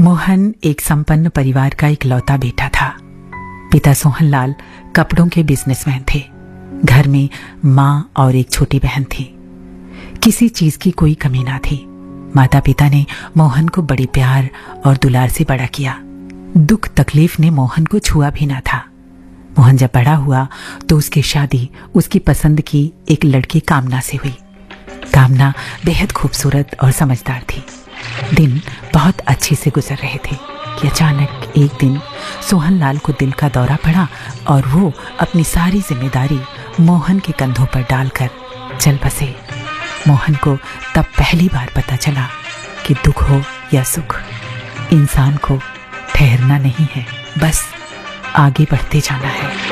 मोहन एक संपन्न परिवार का इकलौता बेटा था। पिता सोहनलाल कपड़ों के बिजनेसमैन थे। घर में माँ और एक छोटी बहन थी। किसी चीज की कोई कमी ना थी। माता पिता ने मोहन को बड़ी प्यार और दुलार से बड़ा किया। दुख तकलीफ ने मोहन को छुआ भी ना था। मोहन जब बड़ा हुआ तो उसकी शादी उसकी पसंद की एक लड़की कामना से हुई। कामना बेहद खूबसूरत और समझदार थी। दिन बहुत अच्छे से गुजर रहे थे कि अचानक एक दिन सोहनलाल को दिल का दौरा पड़ा और वो अपनी सारी जिम्मेदारी मोहन के कंधों पर डालकर चल बसे। मोहन को तब पहली बार पता चला कि दुख हो या सुख, इंसान को ठहरना नहीं है, बस आगे बढ़ते जाना है।